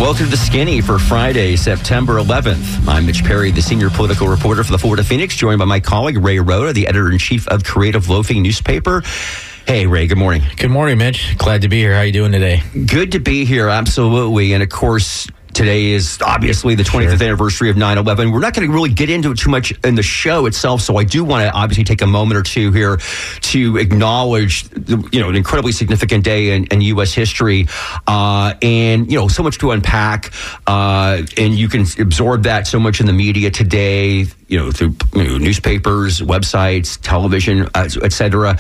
Welcome to Skinny for Friday, September 11th. I'm Mitch Perry, the senior political reporter for the Florida Phoenix, joined by my colleague Ray Rhoda, the editor-in-chief of Creative Loafing newspaper. Hey, Ray, good morning. Good morning, Mitch. Glad to be here. How you doing today? Good to be here, absolutely. And, of course, today is obviously the 25th anniversary of 9/11. We're not going to really get into it too much in the show itself, so I do want to obviously take a moment or two here to acknowledge an incredibly significant day in U.S. history, and so much to unpack, and you can absorb that so much in the media today, through newspapers, websites, television, et cetera.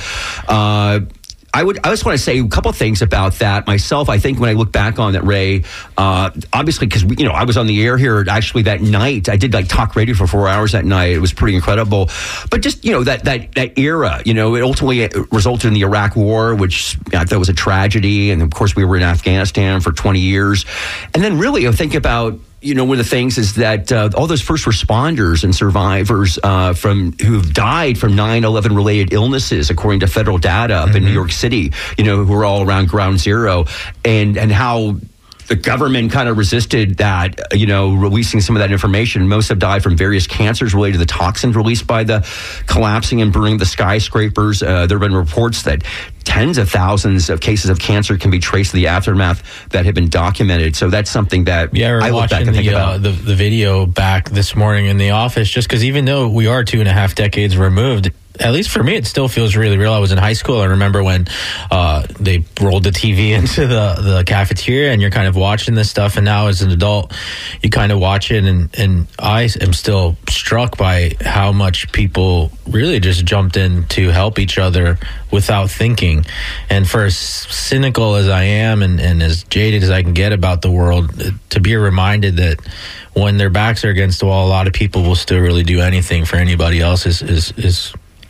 I just want to say a couple of things about that myself. I think when I look back on that, Ray, obviously because I was on the air here actually that night. I did talk radio for 4 hours that night. It was pretty incredible. But just that era, it ultimately resulted in the Iraq War, which I thought was a tragedy. And of course, we were in Afghanistan for 20 years. And then really, I think about. One of the things is that all those first responders and survivors who've died from 9/11 related illnesses, according to federal data up in New York City, who are all around ground zero, and how the government kind of resisted that, releasing some of that information. Most have died from various cancers related to the toxins released by the collapsing and burning of the skyscrapers. There have been reports that tens of thousands of cases of cancer can be traced to the aftermath that have been documented. So that's something that I look back and think about. The video back this morning in the office, just because even though we are 2.5 decades removed, at least for me, it still feels really real. I was in high school. I remember when they rolled the TV into the cafeteria and you're kind of watching this stuff. And now as an adult, you kind of watch it. And I am still struck by how much people really just jumped in to help each other without thinking. And for as cynical as I am and as jaded as I can get about the world, to be reminded that when their backs are against the wall, a lot of people will still really do anything for anybody else is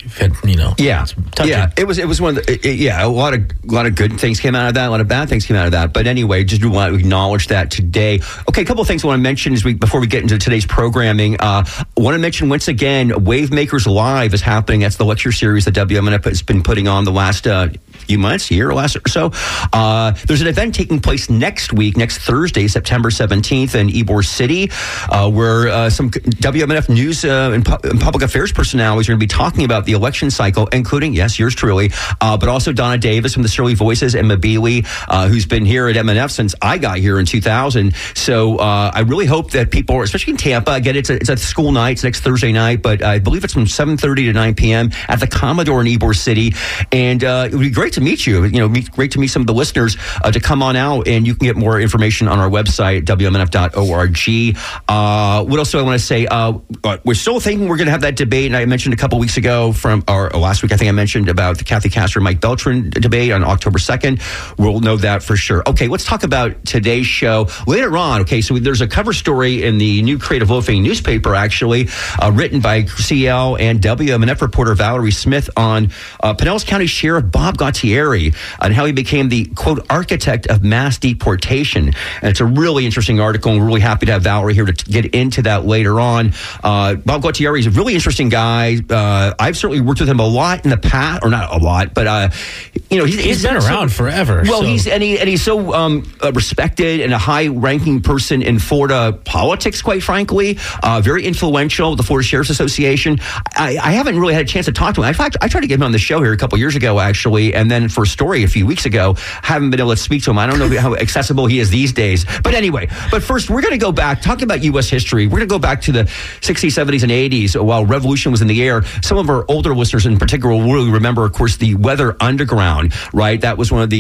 it was one of the, a lot of good things came out of that, a lot of bad things came out of that, but anyway, just want to acknowledge that today. Okay, a couple of things I want to mention before we get into today's programming. I want to mention once again, Wavemakers Live is happening. That's the lecture series that WMNF has been putting on the last few months, year or last or so. There's an event taking place next Thursday, September 17th in Ybor City, where some WMNF news and public affairs personalities are going to be talking about the election cycle, including, yes, yours truly, but also Donna Davis from the Surly Voices and Mabili, who's been here at MNF since I got here in 2000. So I really hope that people, especially in Tampa, again, it's a school night, it's next Thursday night, but I believe it's from 7:30 to 9 p.m. at the Commodore in Ybor City. And it would be great to meet you. Great to meet some of the listeners to come on out, and you can get more information on our website, WMNF.org. What else do I want to say? We're still thinking we're going to have that debate, and I mentioned a couple weeks ago or last week, I think I mentioned about the Kathy Castro, Mike Beltran debate on October 2nd. We'll know that for sure. Okay, let's talk about today's show. Later on, okay, so there's a cover story in the new Creative Loafing newspaper, actually, written by CL and WMNF reporter Valerie Smith on Pinellas County Sheriff Bob Gautieri and how he became the, quote, architect of mass deportation. And it's a really interesting article, and we're really happy to have Valerie here to get into that later on. Bob Gautieri is a really interesting guy. I've certainly worked with him a lot in the past, or not a lot, but he's been around forever. Well, he's so respected and a high-ranking person in Florida politics, quite frankly. Very influential, the Florida Sheriff's Association. I haven't really had a chance to talk to him. In fact, I tried to get him on the show here a couple years ago, actually, and then for a story a few weeks ago, haven't been able to speak to him. I don't know how accessible he is these days. But anyway, first, we're going to go back, talking about U.S. history. We're going to go back to the 60s, 70s, and 80s while revolution was in the air. Some of our older listeners in particular will really remember, of course, the Weather Underground, right? That was one of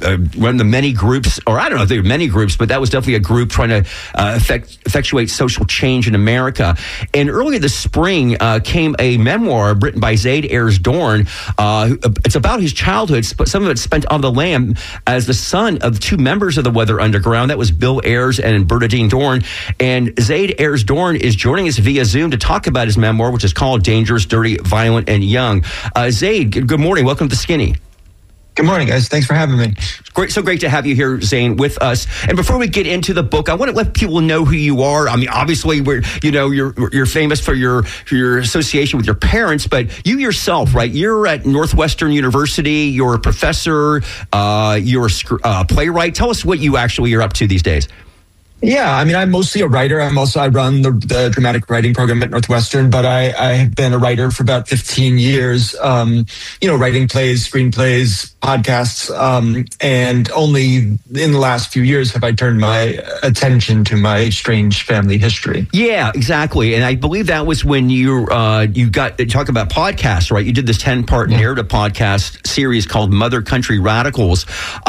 the many groups, or I don't know if there were many groups, but that was definitely a group trying to effectuate social change in America. And earlier this spring came a memoir written by Zaid Ayers Dorn. It's about his childhood, but some of it spent on the lam as the son of two members of the Weather Underground. That was Bill Ayers and Bernadine Dorn. And Zaid Ayers Dorn is joining us via Zoom to talk about his memoir, which is called Dangerous, Dirty, Violent, and Young. Zaid, good morning. Welcome to Skinny. Good morning, guys. Thanks for having me. Great, so great to have you here, Zane, with us. And before we get into the book, I want to let people know who you are. I mean, obviously, you're famous for your association with your parents, but you yourself, right? You're at Northwestern University. You're a professor. You're a playwright. Tell us what you actually are up to these days. Yeah, I mean, I'm mostly a writer. I run the dramatic writing program at Northwestern, but I have been a writer for about 15 years, writing plays, screenplays, podcasts, and only in the last few years have I turned my attention to my strange family history. Yeah, exactly. And I believe that was when you got to talk about podcasts, right? You did this 10-part narrative podcast series called Mother Country Radicals.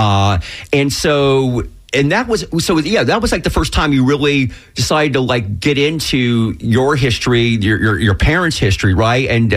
And that was like the first time you really decided to like get into your history, your parents' history, right? And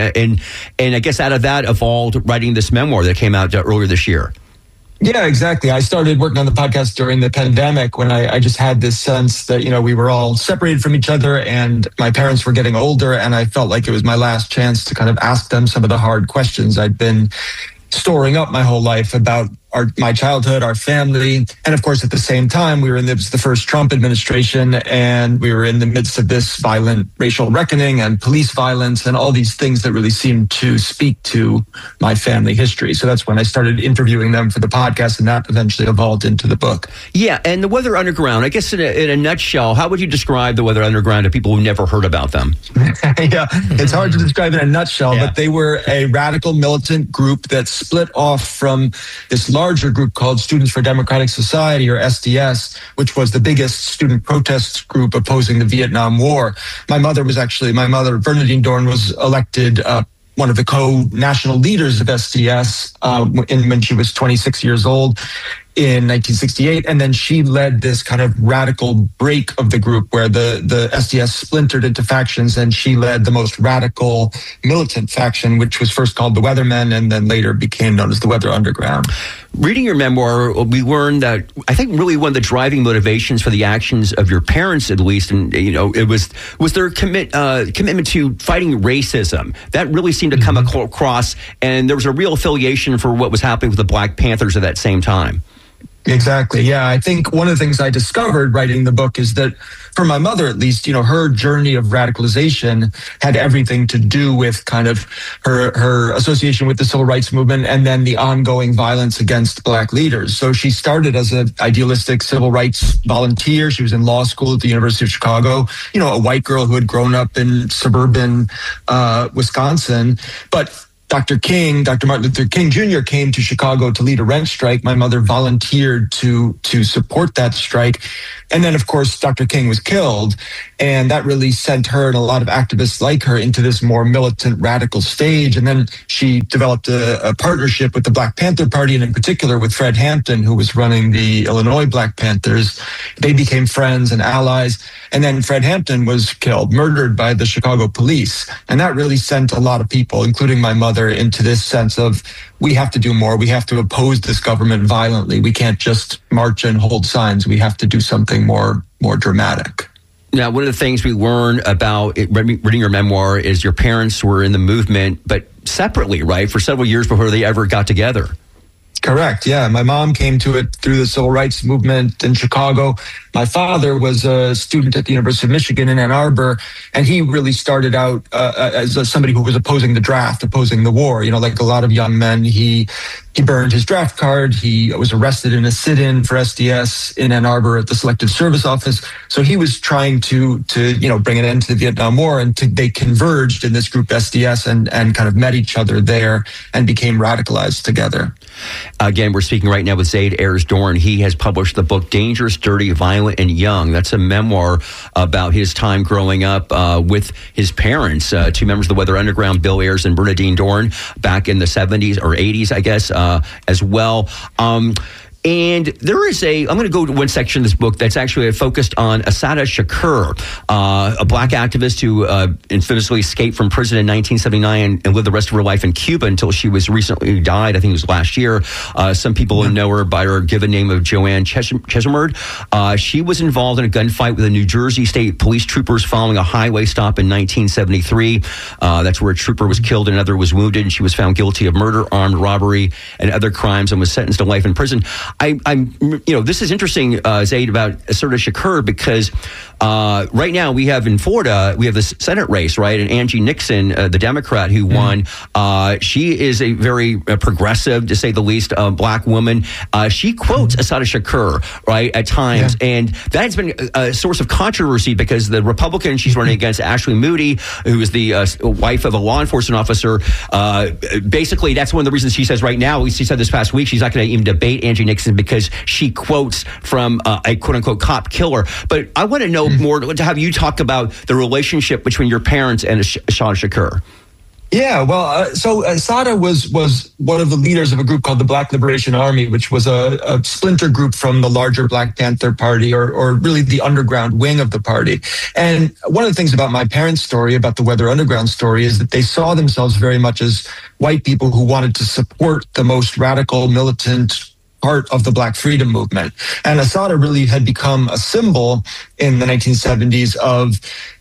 I guess out of that evolved writing this memoir that came out earlier this year. Yeah, exactly. I started working on the podcast during the pandemic when I just had this sense that, we were all separated from each other and my parents were getting older, and I felt like it was my last chance to kind of ask them some of the hard questions I'd been storing up my whole life about my childhood, our family. And of course, at the same time, it was the first Trump administration, and we were in the midst of this violent racial reckoning and police violence and all these things that really seemed to speak to my family history. So that's when I started interviewing them for the podcast, and that eventually evolved into the book. Yeah, and the Weather Underground, I guess in a nutshell, how would you describe the Weather Underground to people who've never heard about them? Yeah, it's hard to describe in a nutshell, but they were a radical militant group that split off from this larger group called Students for Democratic Society, or SDS, which was the biggest student protest group opposing the Vietnam War. My mother, Bernadine Dorn, was elected one of the co-national leaders of SDS when she was 26 years old in 1968, and then she led this kind of radical break of the group where the SDS splintered into factions, and she led the most radical militant faction, which was first called the Weathermen and then later became known as the Weather Underground. Reading your memoir, we learned that I think really one of the driving motivations for the actions of your parents, at least, and it was their commitment to fighting racism. That really seemed to come across, and there was a real affiliation for what was happening with the Black Panthers at that same time. Exactly. Yeah. I think one of the things I discovered writing the book is that for my mother, at least, her journey of radicalization had everything to do with kind of her association with the civil rights movement and then the ongoing violence against Black leaders. So she started as an idealistic civil rights volunteer. She was in law school at the University of Chicago, a white girl who had grown up in suburban Wisconsin. But Dr. Martin Luther King Jr. came to Chicago to lead a rent strike. My mother volunteered to support that strike. And then, of course, Dr. King was killed. And that really sent her and a lot of activists like her into this more militant, radical stage. And then she developed a partnership with the Black Panther Party, and in particular with Fred Hampton, who was running the Illinois Black Panthers. They became friends and allies. And then Fred Hampton was murdered by the Chicago police. And that really sent a lot of people, including my mother, into this sense of we have to do more. We have to oppose this government violently. We can't just march and hold signs. We have to do something more dramatic. Now, one of the things we learn about reading your memoir is your parents were in the movement, but separately, right, for several years before they ever got together. Correct. Yeah. My mom came to it through the civil rights movement in Chicago. My father was a student at the University of Michigan in Ann Arbor, and he really started out as somebody who was opposing the draft, opposing the war. Like a lot of young men, he burned his draft card. He was arrested in a sit-in for SDS in Ann Arbor at the Selective Service Office. So he was trying to bring an end to the Vietnam War, and they converged in this group SDS and kind of met each other there and became radicalized together. Again, we're speaking right now with Zaid Ayers Dorn. He has published the book Dangerous, Dirty, Violent, and Young. That's a memoir about his time growing up with his parents, two members of the Weather Underground, Bill Ayers and Bernadine Dorn, back in the 70s or 80s, I guess, as well. And there is I'm going to go to one section of this book that's actually focused on Assata Shakur, a Black activist who infamously escaped from prison in 1979 and lived the rest of her life in Cuba until she was recently died. I think it was last year. Some people know her by her given name of Joanne Chesimard. She was involved in a gunfight with the New Jersey State Police troopers following a highway stop in 1973. That's where a trooper was killed and another was wounded, and she was found guilty of murder, armed robbery, and other crimes and was sentenced to life in prison. This is interesting, Zaid, about Assata Shakur, because right now we have in Florida, we have the Senate race, right? And Angie Nixon, the Democrat who won, she is a very progressive, to say the least, black woman. She quotes Assata Shakur, right, at times. And that's been a source of controversy because the Republican she's running against, Ashley Moody, who is the wife of a law enforcement officer, basically that's one of the reasons she says right now, she said this past week, she's not going to even debate Angie Nixon because she quotes from a quote-unquote cop killer. But I want to know more, to have you talk about the relationship between your parents and Assata Shakur. Yeah, well, so Assata was one of the leaders of a group called the Black Liberation Army, which was a splinter group from the larger Black Panther Party, or really the underground wing of the party. And one of the things about my parents' story, about the Weather Underground story, is that they saw themselves very much as white people who wanted to support the most radical, militant part of the Black freedom movement. And Assata really had become a symbol in the 1970s of,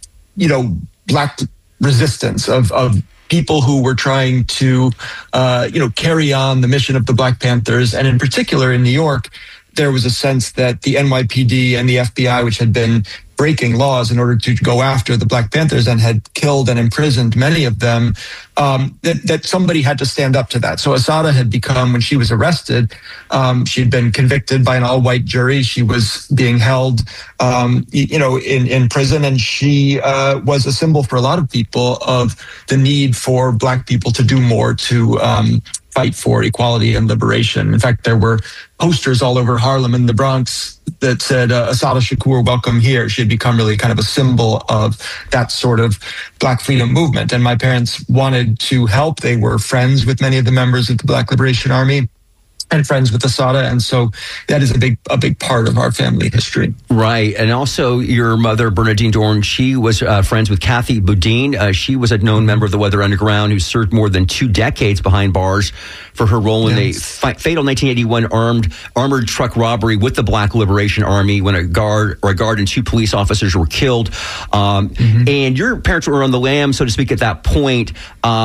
Black resistance, of people who were trying to, carry on the mission of the Black Panthers. And in particular in New York, there was a sense that the NYPD and the FBI, which had been breaking laws in order to go after the Black Panthers and had killed and imprisoned many of them, that somebody had to stand up to that. So Assata had become, when she was arrested, she had been convicted by an all-white jury. She was being held, in prison, and she was a symbol for a lot of people of the need for Black people to do more to fight for equality and liberation. In fact, there were posters all over Harlem and the Bronx that said, Assata Shakur, welcome here. She had become really kind of a symbol of that sort of Black freedom movement. And my parents wanted to help. They were friends with many of the members of the Black Liberation Army and friends with Assata, and so that is a big part of our family history. Right, and also your mother, Bernadine Dohrn, she was friends with Kathy Boudin. She was a known member of the Weather Underground who served more than 2 decades behind bars for her role in the fatal 1981 armored truck robbery with the Black Liberation Army when a guard and 2 police officers were killed. And your parents were on the lam, so to speak, at that point.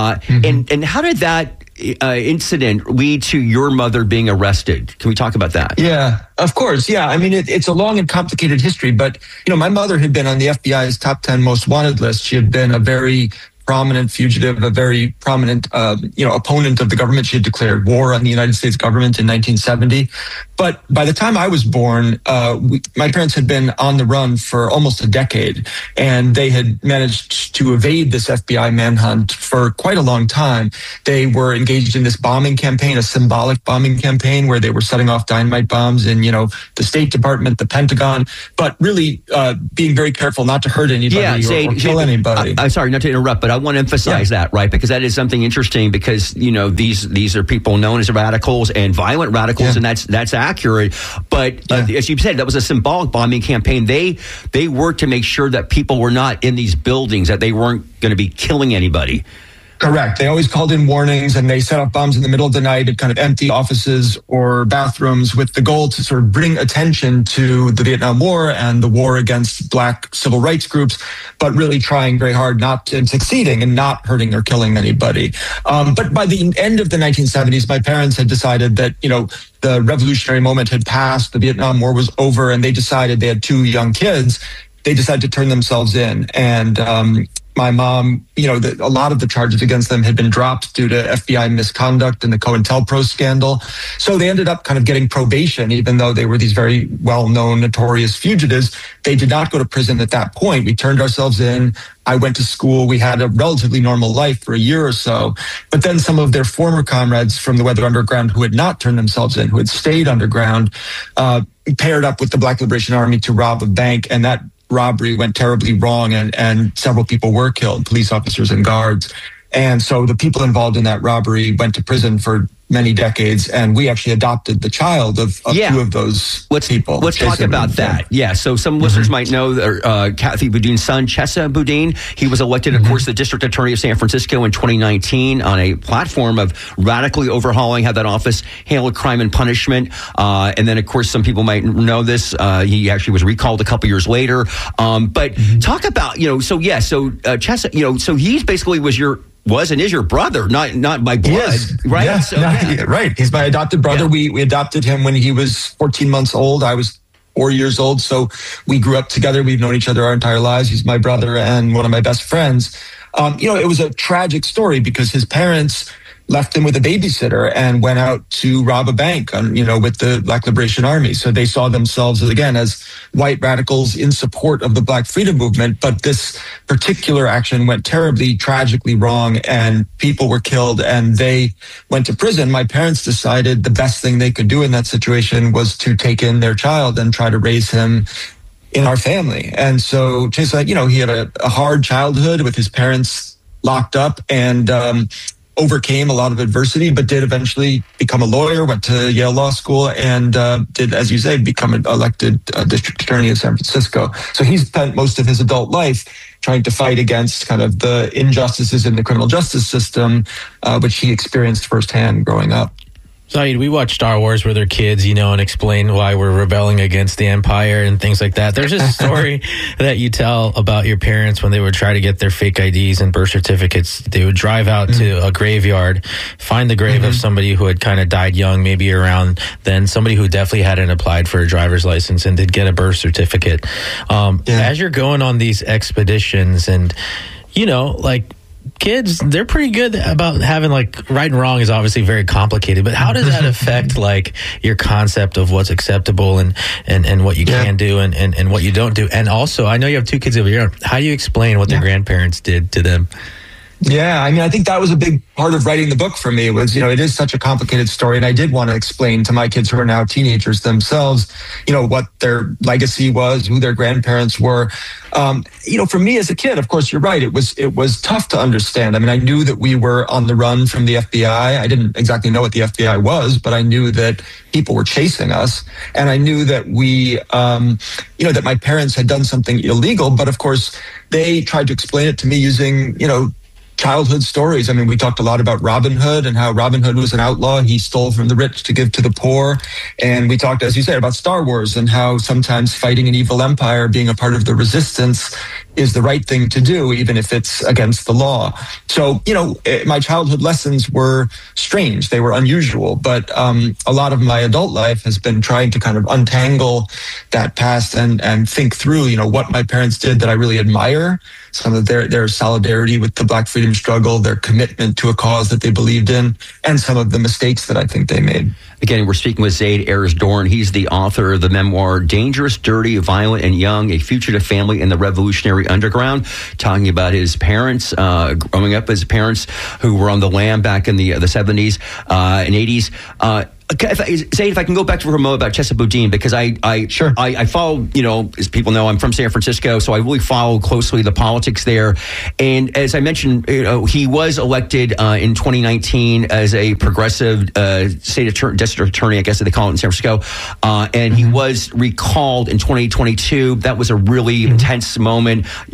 And how did that incident lead to your mother being arrested? Can we talk about that? Yeah, of course. Yeah, I mean, it's a long and complicated history, but, my mother had been on the FBI's top 10 most wanted list. She had been a very prominent fugitive, a very prominent, opponent of the government. She had declared war on the United States government in 1970. But by the time I was born, my parents had been on the run for almost a decade, and they had managed to evade this FBI manhunt for quite a long time. They were engaged in this bombing campaign, a symbolic bombing campaign, where they were setting off dynamite bombs in, the State Department, the Pentagon, but really being very careful not to hurt anybody or kill anybody. I'm sorry, not to interrupt, but I want to emphasize that, right? Because that is something interesting, because, these are people known as radicals and violent radicals, and that's accurate. But as you said, that was a symbolic bombing campaign. They worked to make sure that people were not in these buildings, that they weren't going to be killing anybody. Correct. They always called in warnings, and they set off bombs in the middle of the night at kind of empty offices or bathrooms with the goal to sort of bring attention to the Vietnam War and the war against Black civil rights groups, but really trying very hard and succeeding and not hurting or killing anybody. But by the end of the 1970s, my parents had decided that, the revolutionary moment had passed, the Vietnam War was over, and they decided, they had 2 young kids, they decided to turn themselves in. And my mom, a lot of the charges against them had been dropped due to FBI misconduct in the COINTELPRO scandal. So they ended up kind of getting probation, even though they were these very well-known, notorious fugitives. They did not go to prison at that point. We turned ourselves in. I went to school. We had a relatively normal life for a year or so. But then some of their former comrades from the Weather Underground who had not turned themselves in, who had stayed underground, paired up with the Black Liberation Army to rob a bank, and that robbery went terribly wrong, and several people were killed, police officers and guards. And so the people involved in that robbery went to prison for many decades, and we actually adopted the child of 2 of those people. Let's talk about that. Yeah, so some listeners might know Kathy Boudin's son, Chesa Boudin. He was elected, of course, the district attorney of San Francisco in 2019 on a platform of radically overhauling how that office handled crime and punishment. And then, of course, some people might know this. He actually was recalled a couple years later. But talk about, so Chesa, so he basically was and is your brother, not by blood, right? Yeah, right. He's my adopted brother. Yeah. We adopted him when he was 14 months old. I was 4 years old. So we grew up together. We've known each other our entire lives. He's my brother and one of my best friends. It was a tragic story because his parents left him with a babysitter and went out to rob a bank, with the Black Liberation Army. So they saw themselves, again, as white radicals in support of the Black Freedom Movement. But this particular action went terribly, tragically wrong, and people were killed and they went to prison. My parents decided the best thing they could do in that situation was to take in their child and try to raise him in our family. And so Chase, he had a hard childhood with his parents locked up and overcame a lot of adversity, but did eventually become a lawyer, went to Yale Law School, and did, as you say, become an elected district attorney of San Francisco. So he's spent most of his adult life trying to fight against kind of the injustices in the criminal justice system, which he experienced firsthand growing up. Zaid, we watch Star Wars with our kids, and explain why we're rebelling against the Empire and things like that. There's a story that you tell about your parents when they would try to get their fake IDs and birth certificates. They would drive out to a graveyard, find the grave of somebody who had kind of died young, maybe around then, somebody who definitely hadn't applied for a driver's license and did get a birth certificate. As you're going on these expeditions and, kids, they're pretty good about having right and wrong is obviously very complicated, but how does that affect your concept of what's acceptable and what you can do and what you don't do? And also, I know you have two kids of your own. How do you explain what their grandparents did to them? Yeah, I think that was a big part of writing the book for me was, it is such a complicated story. And I did want to explain to my kids who are now teenagers themselves, what their legacy was, who their grandparents were. For me as a kid, of course, you're right. It was tough to understand. I knew that we were on the run from the FBI. I didn't exactly know what the FBI was, but I knew that people were chasing us. And I knew that we, that my parents had done something illegal. But of course, they tried to explain it to me using, childhood stories. We talked a lot about Robin Hood and how Robin Hood was an outlaw. He stole from the rich to give to the poor. And we talked, as you said, about Star Wars and how sometimes fighting an evil empire, being a part of the resistance, is the right thing to do, even if it's against the law. So, my childhood lessons were strange. They were unusual. But a lot of my adult life has been trying to kind of untangle that past and think through, what my parents did that I really admire. Some of their solidarity with the Black freedom struggle, their commitment to a cause that they believed in, and some of the mistakes that I think they made. Again, we're speaking with Zaid Erez-Dorn. He's the author of the memoir, Dangerous, Dirty, Violent, and Young, A Fugitive Family in the Revolutionary Underground, talking about his parents, growing up as parents who were on the lam back in the 70s and 80s. Zaid, if I can go back for a moment about Chesa Boudin, because I follow, as people know, I'm from San Francisco, so I really follow closely the politics there. And as I mentioned, he was elected in 2019 as a progressive district attorney, I guess they call it in San Francisco, and he was recalled in 2022. That was a really intense moment.